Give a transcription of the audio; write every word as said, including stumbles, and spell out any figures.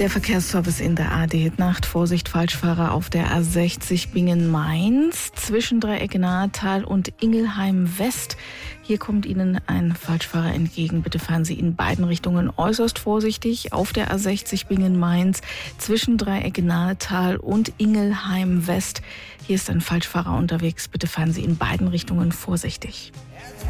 Der Verkehrsservice in der A D. Nacht. Vorsicht, Falschfahrer auf der A sechzig Bingen-Mainz zwischen Dreieck-Nahetal und Ingelheim-West. Hier kommt Ihnen ein Falschfahrer entgegen. Bitte fahren Sie in beiden Richtungen äußerst vorsichtig. Auf der A sechzig Bingen-Mainz zwischen Dreieck-Nahetal und Ingelheim-West. Hier ist ein Falschfahrer unterwegs. Bitte fahren Sie in beiden Richtungen vorsichtig.